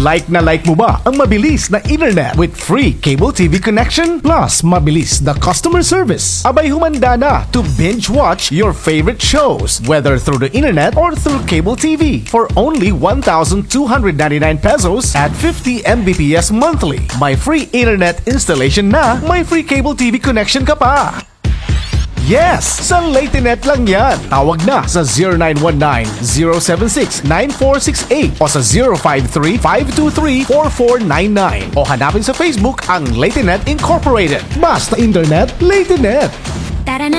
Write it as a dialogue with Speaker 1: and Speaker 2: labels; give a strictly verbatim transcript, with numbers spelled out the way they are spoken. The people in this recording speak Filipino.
Speaker 1: Like na like mo ba ang mabilis na internet with free cable T V connection? Plus, mabilis na customer service. Abay humanda na to binge watch your favorite shows, whether through the internet or through cable T V for only one thousand two hundred ninety-nine pesos at fifty megabits per second monthly. May free internet installation na, may free cable T V connection ka pa. Yes! Sa LateNet lang yan. Tawag na sa zero nine one nine, zero seven six, nine four six eight o sa zero five three, five two three, four four nine nine o hanapin sa Facebook ang LateNet Incorporated. Basta internet, LateNet!
Speaker 2: Tara na!